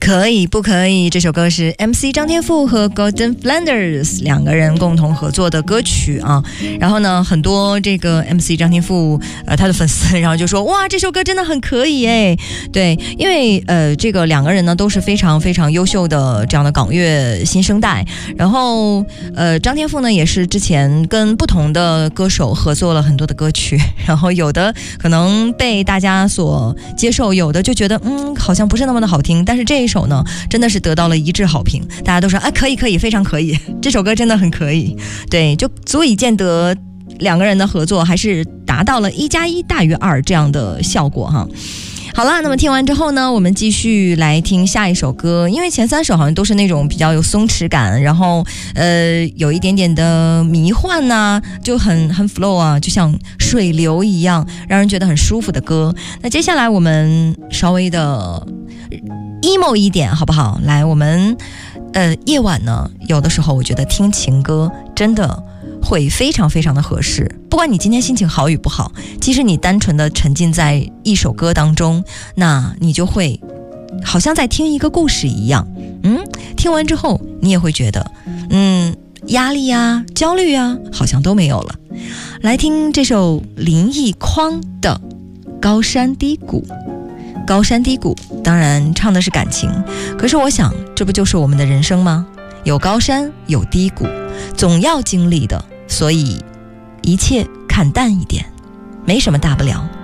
可以不可以？这首歌是 MC 张天赋和 Golden Flanders 两个人共同合作的歌曲啊。然后呢，很多这个 MC 张天赋他的粉丝，然后就说哇，这首歌真的很可以哎。对，因为这个两个人呢都是非常非常优秀的这样的港乐新生代。然后张天赋呢也是之前跟不同的歌手合作了很多的歌曲，然后有的可能被大家所接受，有的就觉得好像不是那么的好听，但是这一首呢真的是得到了一致好评，大家都说啊可以可以，非常可以，这首歌真的很可以。对，就足以见得两个人的合作还是达到了1+1大于2这样的效果哈。好啦，那么听完之后呢，我们继续来听下一首歌。因为前3首好像都是那种比较有松弛感，然后有一点点的迷幻啊，就很 flow 啊，就像水流一样，让人觉得很舒服的歌。那接下来我们稍微的 emo 一点好不好？来，我们夜晚呢，有的时候我觉得听情歌真的会非常非常的合适。不管你今天心情好与不好，其实你单纯的沉浸在一首歌当中，那你就会好像在听一个故事一样。听完之后你也会觉得压力啊焦虑啊好像都没有了。来听这首林奕匡的高山低谷。高山低谷当然唱的是感情，可是我想这不就是我们的人生吗？有高山有低谷，总要经历的，所以一切看淡一点，没什么大不了。